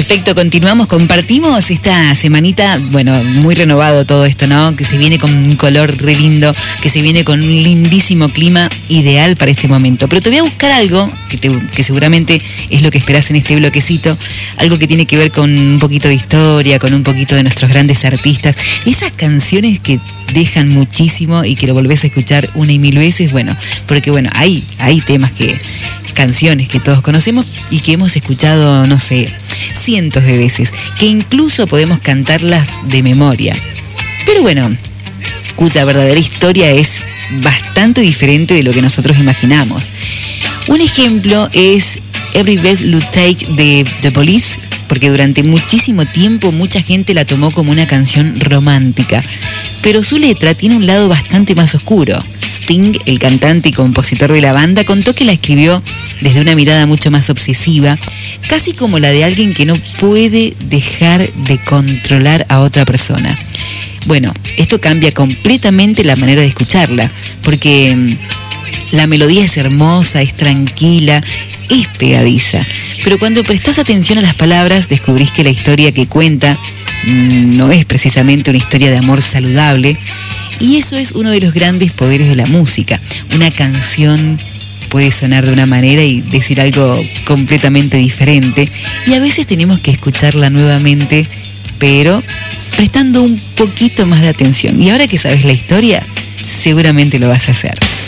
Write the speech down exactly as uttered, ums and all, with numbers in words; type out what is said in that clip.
Perfecto, continuamos, compartimos esta semanita, bueno, muy renovado todo esto, ¿no? Que se viene con un color re lindo, que se viene con un lindísimo clima ideal para este momento. Pero te voy a buscar algo que, te, que seguramente es lo que esperás en este bloquecito, algo que tiene que ver con un poquito de historia, con un poquito de nuestros grandes artistas, esas canciones que dejan muchísimo y que lo volvés a escuchar una y mil veces, bueno, porque bueno, hay, hay temas que, canciones que todos conocemos y que hemos escuchado, no sé, cientos de veces, que incluso podemos cantarlas de memoria. Pero bueno, cuya verdadera historia es bastante diferente de lo que nosotros imaginamos. Un ejemplo es Every Breath You Take de The Police, porque durante muchísimo tiempo mucha gente la tomó como una canción romántica, pero su letra tiene un lado bastante más oscuro. Sting, el cantante y compositor de la banda, contó que la escribió desde una mirada mucho más obsesiva, casi como la de alguien que no puede dejar de controlar a otra persona. Bueno, esto cambia completamente la manera de escucharla, porque la melodía es hermosa, es tranquila, es pegadiza, pero cuando prestás atención a las palabras descubrís que la historia que cuenta no es precisamente una historia de amor saludable, y eso es uno de los grandes poderes de la música. Una canción puede sonar de una manera y decir algo completamente diferente, y a veces tenemos que escucharla nuevamente, pero prestando un poquito más de atención. Y ahora que sabes la historia, seguramente lo vas a hacer.